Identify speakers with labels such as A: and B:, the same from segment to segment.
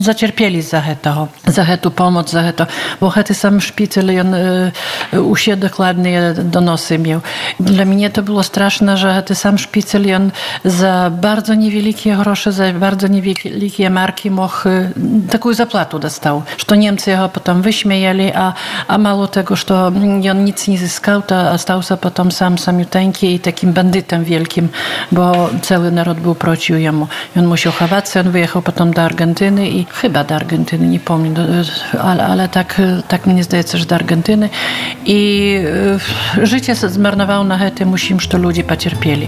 A: Zacierpieli za гэту pomoc, za гэта, bo гэты sam szpicel, on usie dokładnie donosy miał. Dla mnie to było straszne, że гэты sam szpicel, on za bardzo niewielkie grosze, za bardzo niewielkie marki mógł taką zapłatę dostał, że Niemcy go potem wyśmiejali, a mało tego, że on nic nie zyskał, to stał się potem samiuteńki i takim bandytem wielkim, bo cały naród był przeciw jemu. I on musiał chować się, on wyjechał potem do Argentyny i chyba do Argentyny, nie pamiętam, ale tak mnie zdaje się, że do Argentyny. I życie zmarnowało na hety, musimy, że ludzie pocierpieli.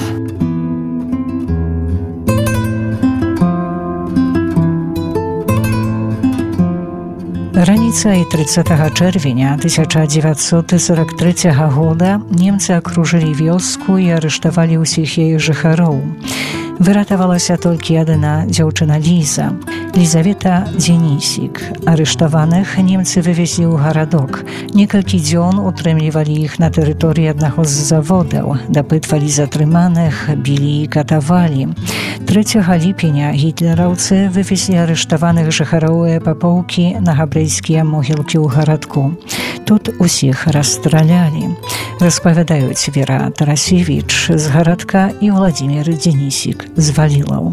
B: Раніцай 30 чэрвеня 1943 года немцы акружылі вёску і арыштавалі ўсіх яе жыхароў. Выратавалася толькі адна дзяўчына Ліза, Лізавета Дзенісік. Арыштаваных немцы вывезлі ў гарадок. Некалькі дзён утрымлівалі іх на тэрыторыі аднаго з заводаў, дапытвалі затрыманых, білі і катавалі. 3 ліпеня гітлераўцы вывезлі арыштаваных жыхароў эпапоўкі на габрэйскія могілкі ў гарадку. Тут усіх расстралялі. Распавядаюць Вера Тарасевіч з гарадка і Владзімір Дзенісік з Валілаў.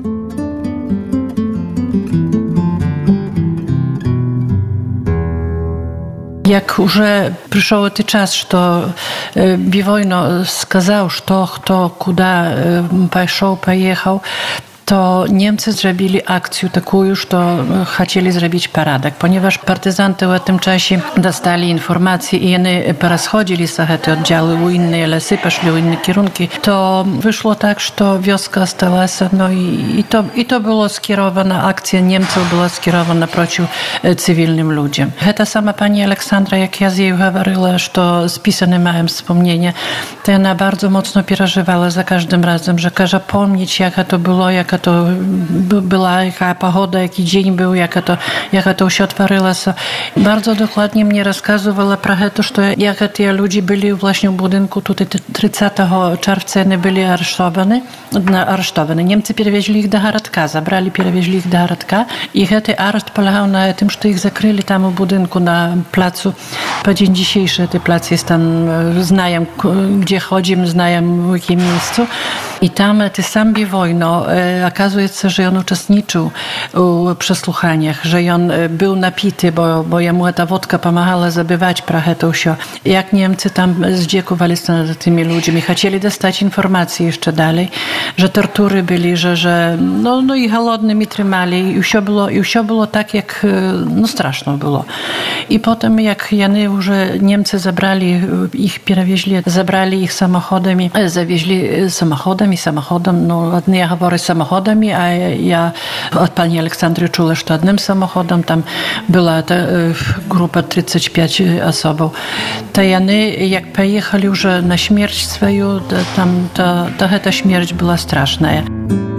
A: Jak już przyszedł ten czas, że Biwojno skazał, że kto kuda pojechał, to Niemcy zrobili akcję taką, że chcieli zrobić paradek, ponieważ partyzanty w tym czasie dostali informacje i oni porozchodzili się te oddziały w inne lasy, poszli w inne kierunki, to wyszło tak, że wioska stała się, no i to było skierowana, akcja Niemców była skierowana przeciw cywilnym ludziom. Ta sama pani Aleksandra, jak ja z jej mówiła, że spisane miałem wspomnienia, to ona bardzo mocno przeżywała za każdym razem, że każe pomnieć, jaka to było, jaka to była, jaka pogoda, jaki dzień był, jaka to się otworzyło. Bardzo dokładnie mnie rozkazywała про to, że jak te ludzie byli właśnie w budynku, tutaj 30 czerwca oni byli aresztowani. Niemcy przewieźli ich do Haradka, przewieźli ich do Haradka i ten areszt polegał na tym, że ich zakryli tam w budynku na placu. Po dzień dzisiejszy ten plac jest tam, znają gdzie chodzimy, znają w jakim miejscu. I tam ty sam Biwojno, okazuje się, że on uczestniczył w przesłuchaniach, że on był napity, bo jemu ta wódka pomagała zabywać prachę to się. Jak Niemcy tam zdziekowali się nad tymi ludźmi, chcieli dostać informacje jeszcze dalej, że tortury byli, że no i głodnymi trzymali i wszystko było tak, jak straszno było. I potem jak Niemcy zabrali ich, przewieźli, zabrali ich samochodami, zawieźli samochodem, no одни я говорю samochodami, a ja od pani Aleksandry czuła, że jednym samochodem tam była ta grupa 35 osób. To oni jak pojechali już na śmierć swoją, tam ta śmierć była straszna.